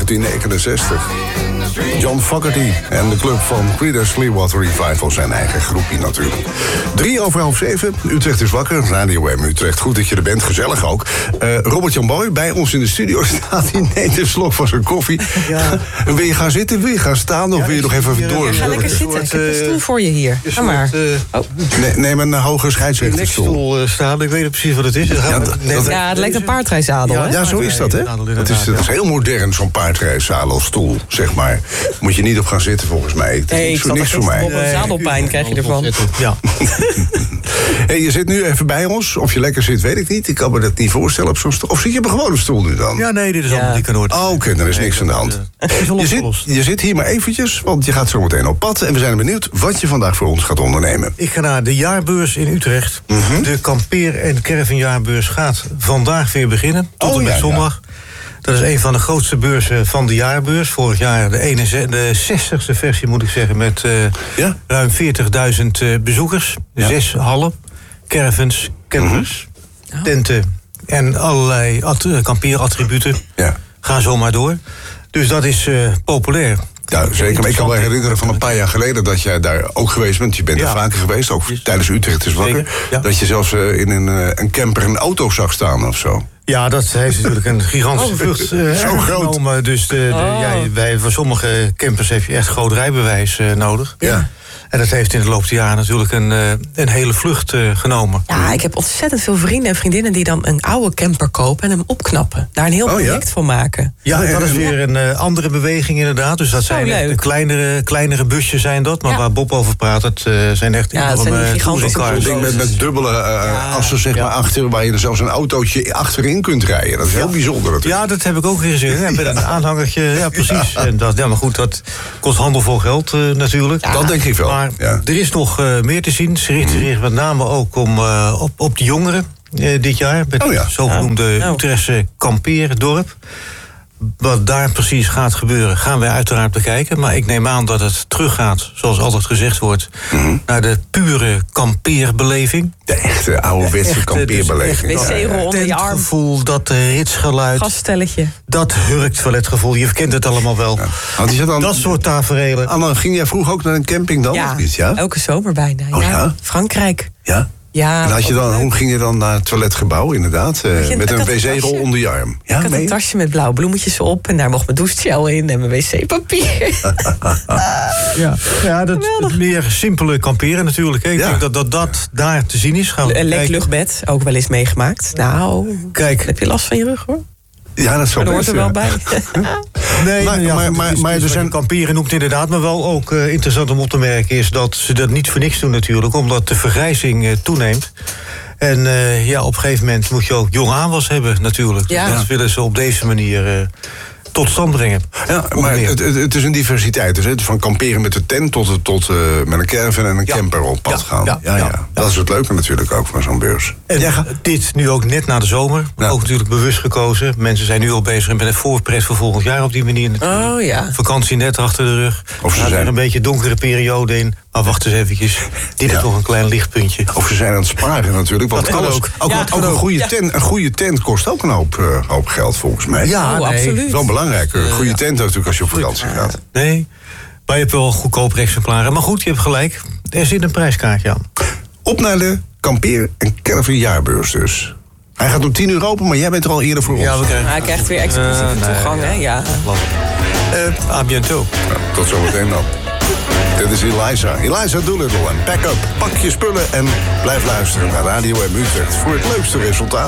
1969. John Fogerty en de club van Creedence Clearwater Revival, zijn eigen groepje natuurlijk. 6:03, Utrecht is wakker, Radio M Utrecht. Goed dat je er bent, gezellig ook. Robert-Jan Boy, bij ons in de studio staat. Hij neemt een slok van zijn koffie. Ja. Wil je gaan zitten, wil je gaan staan of wil je nog even door? Ga lekker zitten, ik heb een stoel voor je hier. Ga maar. Neem een hoge scheidsrechterstoel. Staan, ik weet niet precies wat het is. Het lijkt een paardrijzadel, hè? Ja, zo is dat, hè? Het is heel modern, zo'n paardrijzadelstoel, zeg maar. Moet je niet op gaan zitten, volgens mij. Het is niks voor mij. Zadelpijn krijg je ervan. Ja. Hey, je zit nu even bij ons. Of je lekker zit, weet ik niet. Ik kan me dat niet voorstellen op zo'n stoel. Of zit je op een gewone stoel nu dan? Ja, nee, dit is allemaal dik aan orde. Oh, oké, dan is niks aan de hand. Je zit hier maar eventjes, want je gaat zo meteen op pad. En we zijn benieuwd wat je vandaag voor ons gaat ondernemen. Ik ga naar de jaarbeurs in Utrecht. De kampeer- en caravanjaarbeurs gaat vandaag weer beginnen. Tot en met zondag. Dat is een van de grootste beurzen van de jaarbeurs. Vorig jaar de 60ste versie, moet ik zeggen, met ruim 40.000 bezoekers. 6 hallen, caravans, campers, tenten en allerlei kampeerattributen. Ga zo maar door. Dus dat is populair. Ja, zeker. Maar ik kan me herinneren van een paar jaar geleden dat jij daar ook geweest bent. Je bent er vaker geweest, ook tijdens Utrecht is wakker. Dat je zelfs in een camper een auto zag staan of zo. Ja, dat heeft natuurlijk een gigantische vlucht genomen. Dus bij sommige campers heb je echt groot rijbewijs nodig. Ja. En dat heeft in de loop der jaren natuurlijk een hele vlucht genomen. Ja, ik heb ontzettend veel vrienden en vriendinnen die dan een oude camper kopen en hem opknappen. Daar een heel project van maken. Ja, dat is weer een andere beweging inderdaad. Dus dat zijn echt kleinere busjes zijn dat. Maar waar Bob over praat, dat zijn echt gigantische ding met dubbele assen zeg maar achter, waar je er zelfs een autootje achterin kunt rijden. Dat is heel bijzonder natuurlijk. Ja, dat heb ik ook gezien. Met een aanhangertje, ja precies. En maar goed, dat kost handelvol geld natuurlijk. Ja, dat denk ik wel. Maar er is nog meer te zien. Ze richten zich met name ook op de jongeren dit jaar. Met het zogenoemde Utrechtse kampeerdorp. Wat daar precies gaat gebeuren, gaan wij uiteraard bekijken. Maar ik neem aan dat het teruggaat, zoals altijd gezegd wordt, naar de pure kampeerbeleving. De echte ouderwetse kampeerbeleving. Wc-rol onder je arm. Het gevoel, dat ritsgeluid. Gasstelletje. Dat hurktoiletgevoel, je kent het allemaal wel. Ja. Dat soort taferelen. Anne, ging jij vroeger ook naar een camping dan? Ja, of niet? elke zomer bijna. Frankrijk. Ja? Ja, en hoe ging je dan naar het toiletgebouw, inderdaad? Met een wc-rol onder je arm. Ik had een tasje met blauwe bloemetjes op en daar mocht mijn douchegel in en mijn wc-papier. Dat meer simpele kamperen natuurlijk. Hè. Ik denk dat daar te zien is. Een lek luchtbed, ook wel eens meegemaakt. Nou, heb je last van je rug, hoor? Ja, dat is maar hoort er wel bij. Maar er zijn kamperen noemt inderdaad, maar wel ook interessant om op te merken is dat ze dat niet voor niks doen natuurlijk, omdat de vergrijzing toeneemt. En op een gegeven moment moet je ook jong aanwas hebben natuurlijk. Ja. Dat willen ze op deze manier tot stand brengen. Ja, maar het is een diversiteit. Dus van kamperen met de tent tot met een caravan en een camper op pad gaan. Ja. Dat is het leuke natuurlijk ook van zo'n beurs. En dit nu ook net na de zomer. Ook natuurlijk bewust gekozen. Mensen zijn nu al bezig met een voorpret voor volgend jaar op die manier. Vakantie net achter de rug. Of ze zijn er een beetje donkere periode in. Maar wacht eens eventjes. Dit is toch een klein lichtpuntje. Of ze zijn aan het sparen natuurlijk. Want een goede tent kost ook een hoop geld volgens mij. Ja, absoluut. Wel belangrijk. Een goede tent natuurlijk als je op vakantie gaat. Nee, maar je hebt wel goedkope exemplaren. Maar goed, je hebt gelijk. Er zit een prijskaartje aan. Op naar de kampeer- en caravanjaarbeurs dus. Hij gaat om 10:00 open, maar jij bent er al eerder voor ons. Hij krijgt weer exclusieve toegang, hè? Ja. A bientôt. Tot zometeen dan. Dit is Eliza. Eliza Doolittle en Pack Up. Pak je spullen en blijf luisteren naar Radio M Utrecht voor het leukste resultaat.